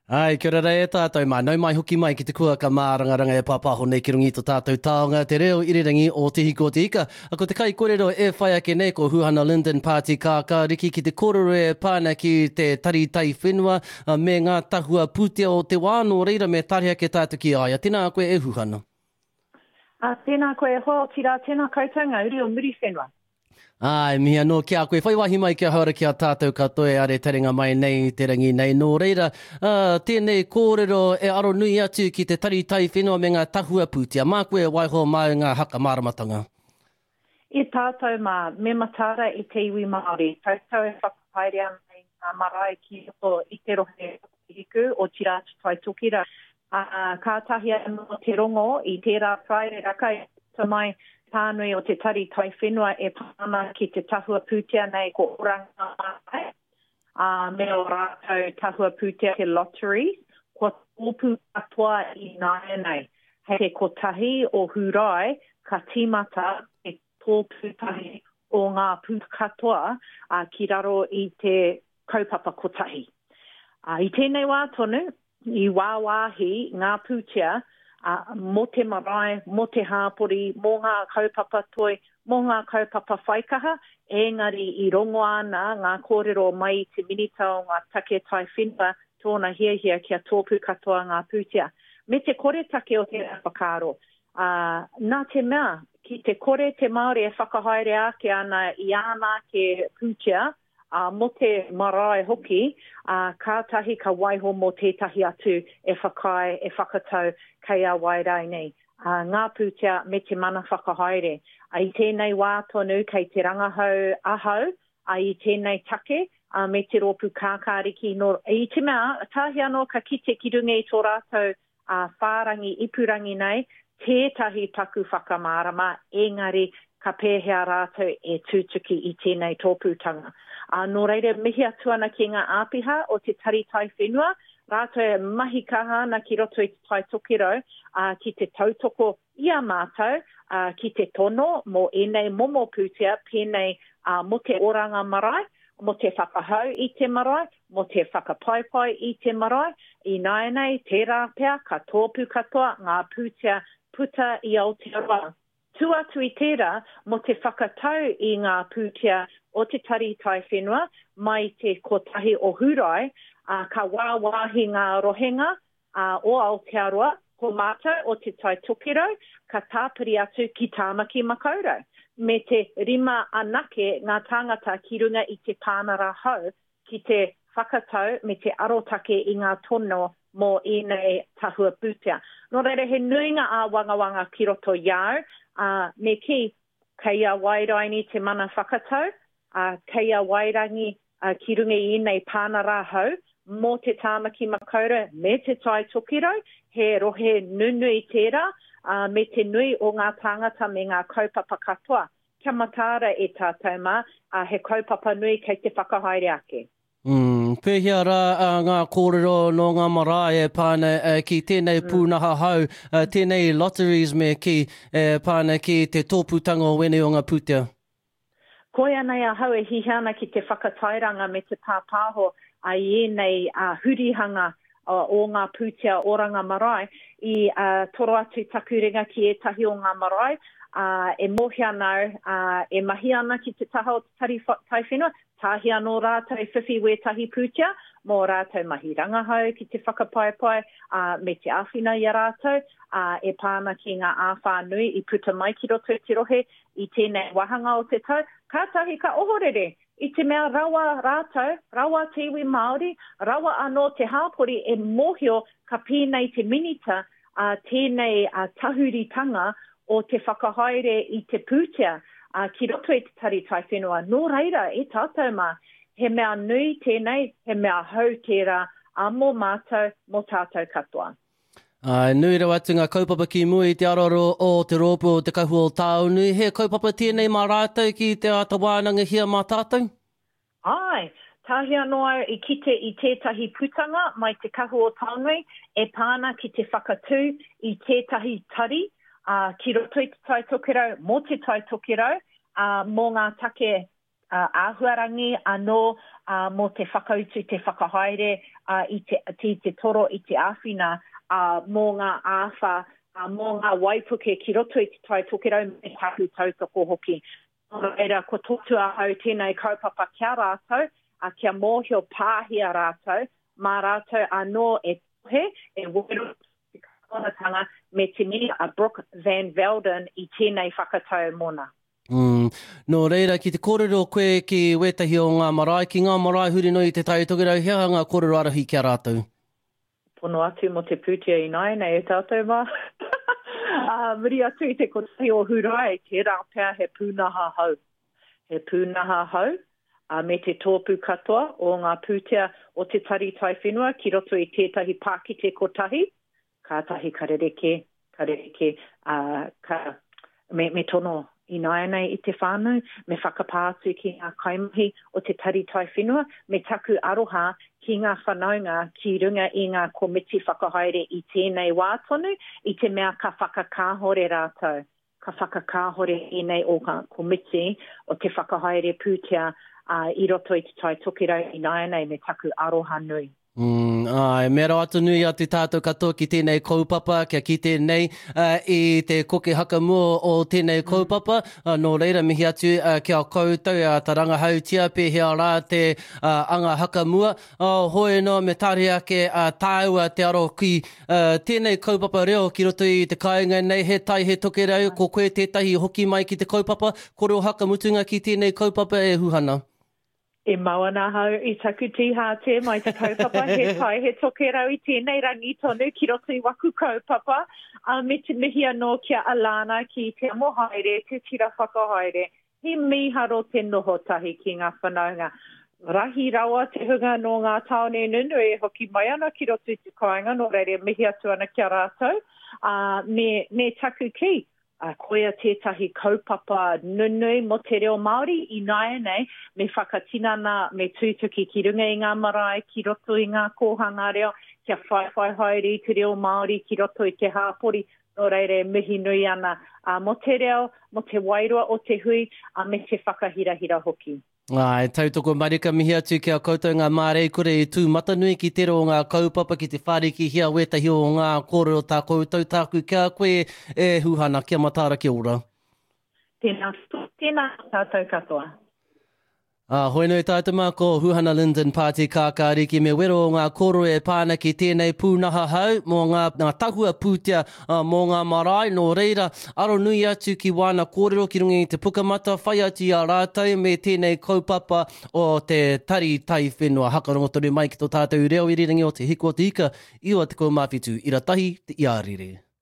Ai, kia ora e tātou mā. Nau mai hoki mai ki te kua ka mārangaranga e pāpāho nei ki rungi tō tātou taonga te reo irirangi o te hiko te ika. A ko te kai kōrero e whai ake nei ko Huhana Linden Party ka riki ki te kōrero e pāna ki te tari tai whenua me ngā tahua pūtea o te wāno reira me tari ake tātou ki aia. Tēnā koe e Huhana. Tēnā koe ho, tira tēnā koutou uri o muri whenua. Ai, mihia no kia koe. Whai wahi mai kia haura kia tātou katoe are taringa mai nei te rangi nei. Nō reira, tēnei kōrero e aro nui atu ki te tari tai whenua me ngā tahua pūtea. Mā koe waiho mai ngā haka māramatanga. I tātou me matara i te iwi Māori. Tātou e whakapaerea mai ngā marae ki o i te rohe hiku o tira tai tokira. Kātahi anō te rongo i tērā Friday raka i mai tānui o te tari tai whenua e pāna ki te tahua pūtea nei ko oranga mai. Me o rātou tahua pūtea te lottery, ko tōpū katoa i nāia nei. Hei te kotahi o hurai ka tīmata e tōpū tahi o ngā pū katoa ki raro i te kaupapa kotahi. I tēnei wā tonu, i wāwāhi ngā pūtea, mo te marae, mo te hāpori, mo ngā kaupapa toi, mo ngā kaupapa whaikaha, engari i rongo ana ngā kōrero mai i te minitao ngā take tai whenua tōna hiahia kia tōpū katoa ngā pūtea. Me te kore take o te whakaro. Nā te mea, ki te kore te Māori e whakahaere ake ana i ana ke pūtea, mo te marae hoki, kātahi ka waiho mo tētahi atu e whakai, e whakatau kei a wairai nei. Ngā pūtea me te mana whakahaere. I tēnei wā tonu kei te rangahau ahau, i tēnei take, me te rōpū kākāriki. I te mea, tāhi anō ka kite ki runga i tō rātou whārangi, ipurangi nei, tētahi taku whakamārama, engari ka pēhea rātou e tūtuki i tēnei tōpūtanga. Nō reira, mihi atu ana ki ngā āpiha o te tari tai whenua, rātou e mahi kahana ki roto i te tai tokiro, ki te tautoko ia mātou, ki te tono, mo enei momo pūtea, pēnei mo te oranga marae, mo te whakahau i te marae, mo te whakapaipai i te marae, i nāenei, tērā pea, ka tōpū katoa, ngā pūtea puta i Aotearoa. Tu atu i tērā, mo te whakatau i ngā pūtea o te tari tai whenua, mai te kotahi o hurai, ka wāwāhi ngā rohenga o Aotearoa, ko mātou o te tai tokiro, ka tāpiri atu ki tāmaki makaurau. Me te rima anake ngā tāngata ki runga i te pānara hau, ki te whakatau me te arotake i ngā tono mo enei tahua pūtea. Nō reira, he nuinga a wangawanga ki roto iau, me ki kei a wairaini te mana whakatau, kei a wairangi ki runga i enei pānara hau, mo te tāmaki makaura, me te tai tokiro, he rohe nunui tērā, me te nui o ngā tāngata me ngā kaupapa katoa. Kia matara e tātou mā, he kaupapa nui kei te whakahaere ake. Pēhia rā ngā kōrero no ngā marae pāna ki tēnei pūnaha hau, tēnei lotteries me ki pāna ki te tōpūtanga o wene o ngā pūtea. Koe anei a hau e hihana ki te whakatairanga me te pāpāho a ienei hurihanga o ngā pūtea oranga marae i toro atu takurenga ki e tahi o ngā marae, e mohi anau, e mahi ana ki te taha o te tari tai whenua, tahi anō rātou e whiwhi we tahi pūtea, mō rātou mahi rangahau ki te whakapaipai, me te āwhina i a rātou, e pāna ki ngā āwha nui i puta mai ki roto te rohe, i tēnei wahanga o te tau, kātahi ka ohorere, i te mea rawa rātou, rawa te iwi Māori, rawa anō te hāpori e mohio ka pēnei te minita, tēnei tahuritanga o te whakahaere i te pūtea, ki roto i te tari tai whenua. Nō reira, e tātou mā, he mea nui tēnei, he mea hau tērā, mō mātou, mō tātou katoa. Nui rau atu ngā kaupapa ki mua i te aroro o te rōpu o te kahu o tāunu. He kaupapa tēnei mā rātou ki te atawānanga hia mā tātou? Ai, tahi anō i kite i tētahi putanga mai te kahu o tāunui, e pāna ki te whakatū i tētahi tari, ki roto i te tai tokiro, mō te tai tokiro, mō ngā take āhuarangi anō mō te whakautu, te whakahaere i te toro, i te āwhina, mō ngā āwha, mō ngā waipuke ki roto i te tai tokerau me tahu tautoko hoki. Reira, ko tōtu ahau tēnei kaupapa kia rātou, kia mōhio pāhia rātou, mā rātou anō e tohe, e wero te kakonatanga me te mini a Brooke Van Velden i tēnei whakatau mona. Nō reira, ki te kōrero koe ki wetahi o ngā marae, ki ngā marae huri no i te tai tokerau, hea ngā kōrero arahi kia rātou? Pono atu mo te pūtia i nai, nei e tātou mā. Muri atu i te kotahi o hurai, te rāpea he pūnaha hau. He pūnaha hau, me te tōpū katoa o ngā pūtia o te tari tai whenua, ki roto i tētahi pākite kotahi, kātahi karereke, me tono i nai i te whānau, me whakapātu ki ngā kaimahi o te tari tai whenua, me taku aroha ki ngā whanaunga ki runga i ngā komiti whakahaere i tēnei wā tonu, i te mea ka whakakāhore rātou. Ka whakakāhore i nei o ngā komiti o te whakahaere pūtia i roto i te tai tokerau i nai me taku aroha nui. Mera atu nui atu tātou katoa ki tēnei kaupapa, kia ki tēnei i te koke hakamua o tēnei kaupapa. Nō reira mihi atu kia koutou ta rangahau tia pēhea rā te anga hakamua. Hoi no me tāre ake tāua te aro ki tēnei kaupapa reo ki roto i te kāinga nei, he tai he tokerau, ko koe tētahi hoki mai ki te kaupapa, kore o hakamutunga ki tēnei kaupapa e huhana. E mawana hau i taku tīhā te mai te kaupapa, he tai he tokerau i tēnei rangi tonu ki roto i waku kaupapa, me te mihi anō kia alana ki te amo haere, te tira whakahaere, he miharo te noho tahi ki ngā whanaunga. Rahi rawa te hunga no ngā taone nunu e hoki mai ana ki roto i te kāinga, no reire mihi atu ana kia rātou, me taku ki. Koia tētahi kaupapa nunui mo te reo Māori i nai nei, me whakatinana, me tūtuki ki runga i ngā marae, ki roto i ngā kōhanga reo, kia whai haere i te reo Māori, ki roto i te hāpori, no reire mihi nui ana. Mo te reo, mo te wairua o te hui, me te whakahirahira hoki. Tautoko marika mihi atu kia koutou ngā mārei kore i tū matanui ki te reo ngā kaupapa ki te whāriki hia wetahi o ngā kōrero tā koutou tāku kia koe e huhana kia matāra kia ora. Tēnā tātou katoa. Hoi noi tātou mā ko Huhana Linden Pāti Kākāriki me wero o ngā koro e pāna ki tēnei pūnaha hau mō ngā tahua pūtia mō ngā marae. Nō reira, aro nui atu ki wāna kōrero ki runga i te pukamata, whai atu i a rātou me tēnei kaupapa o te tari tai whenua. Hakarongotoru mai ki tō tātou reo irirangi o te hiko o te ika, iwa te kaumāwhitu, ira tahi te iārire.